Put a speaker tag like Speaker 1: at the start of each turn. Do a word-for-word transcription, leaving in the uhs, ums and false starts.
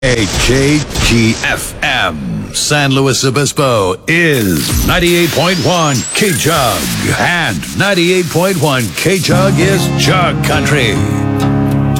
Speaker 1: K G F M San Luis Obispo is ninety-eight point one K-Jug, and ninety-eight point one K-Jug is Jug Country.